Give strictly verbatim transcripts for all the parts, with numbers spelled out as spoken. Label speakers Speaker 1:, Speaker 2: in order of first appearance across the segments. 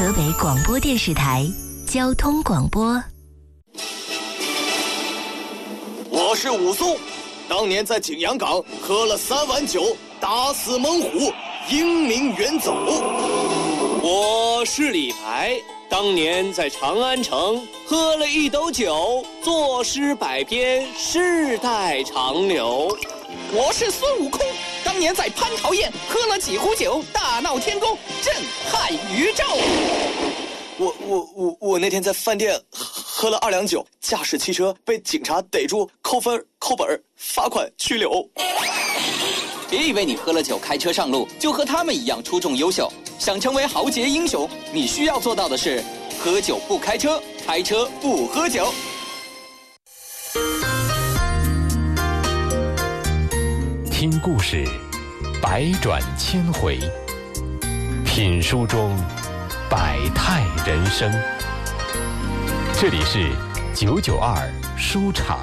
Speaker 1: 河北广播电视台交通广播。
Speaker 2: 我是武松，当年在景阳冈喝了三碗酒，打死猛虎，英名远走。
Speaker 3: 我是李白，当年在长安城喝了一斗酒，作诗百篇，世代长流。
Speaker 4: 我是孙悟空，当年在蟠桃宴喝了几壶酒，大闹天宫，震撼宇宙。
Speaker 2: 我我我我那天在饭店喝了二两酒，驾驶汽车被警察逮住，扣分、扣本、罚款、拘留。
Speaker 4: 别以为你喝了酒开车上路就和他们一样出众优秀，想成为豪杰英雄，你需要做到的是喝酒不开车，开车不喝酒。
Speaker 5: 听故事，百转千回；品书中百态人生。这里是九九二书场。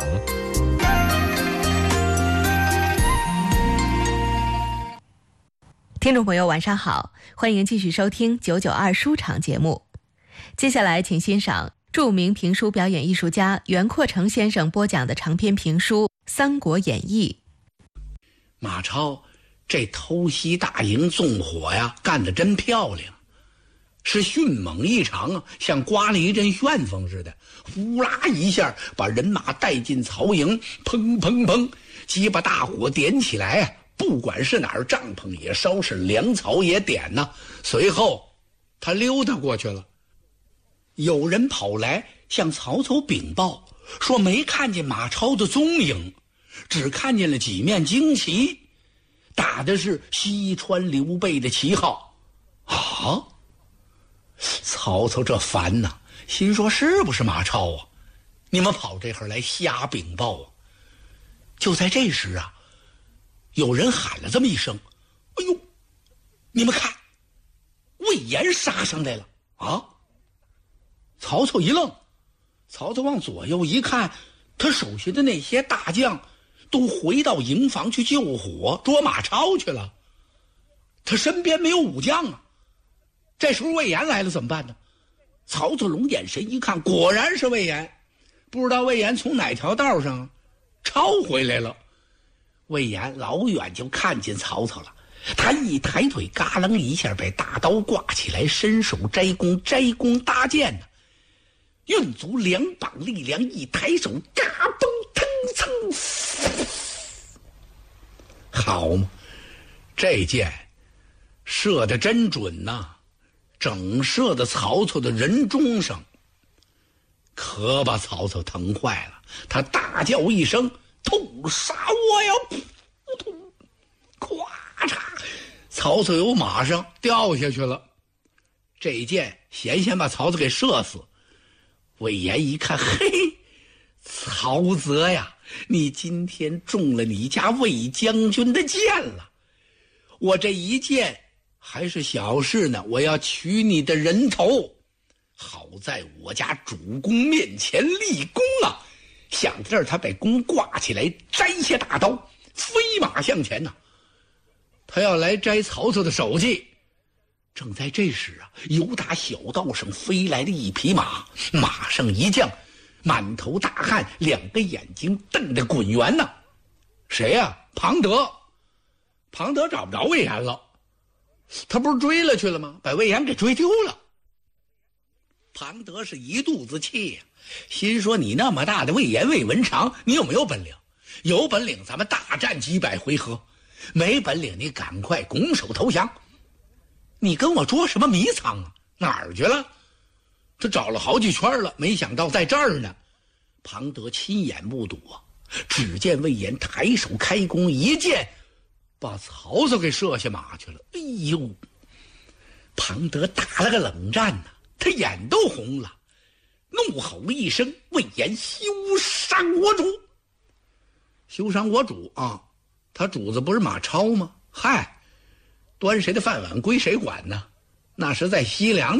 Speaker 6: 听众朋友晚上好，欢迎继续收听九九二书场节目。接下来请欣赏著名评书表演艺术家袁阔成先生播讲的长篇评书《三国演义》。
Speaker 7: 马超这偷袭大营纵火呀，干得真漂亮，是迅猛异常啊，像刮了一阵旋风似的，呼啦一下把人马带进曹营，砰砰砰，几把大火点起来啊，不管是哪儿，帐篷也烧，是粮草也点呐、啊。随后他溜达过去了，有人跑来向曹操禀报，说没看见马超的踪影，只看见了几面旌旗，打的是西川刘备的旗号。啊！曹操这烦呐，心说是不是马超啊？你们跑这会儿来瞎禀报啊！就在这时啊，有人喊了这么一声：“哎呦，你们看，魏延杀上来了啊！”曹操一愣，曹操往左右一看，他手下的那些大将都回到营房去救火捉马超去了，他身边没有武将啊。这时候魏延来了怎么办呢？曹操龙眼神一看，果然是魏延，不知道魏延从哪条道上抄回来了。魏延老远就看见曹操了，他一抬腿，嘎楞一下把大刀挂起来，伸手摘弓，摘弓搭箭呢，运足两膀力量，一抬手，嘎嘣腾噌，好嘛，这箭射得真准呐、啊，整射到曹操的人中上，可把曹操疼坏了，他大叫一声：“痛杀我呀！”扑通，咵嚓，曹操由马上掉下去了。这箭险险把曹操给射死。魏延一看，嘿，曹泽呀，你今天中了你家魏将军的箭了。我这一箭还是小事呢，我要取你的人头。好在我家主公面前立功啊！想到这儿，他把弓挂起来，摘下大刀，飞马向前呐、啊。他要来摘曹操的首级。正在这时啊，由打小道上飞来了一匹马，马上一将，满头大汗，两个眼睛瞪得滚圆呐。谁呀、啊？庞德。庞德找不着魏延了，他不是追了去了吗？把魏延给追丢了。庞德是一肚子气呀、啊，心说你那么大的魏延魏文长，你有没有本领？有本领咱们大战几百回合，没本领你赶快拱手投降。你跟我捉什么迷藏啊？哪儿去了？他找了好几圈了，没想到在这儿呢。庞德亲眼目睹啊，只见魏延抬手开弓，一箭把曹操给射下马去了。哎呦！庞德打了个冷战呐、啊，他眼都红了，怒吼一声：“魏延休伤我主！”休伤我主啊！他主子不是马超吗？嗨！端谁的饭碗归谁管呢？那是在西凉那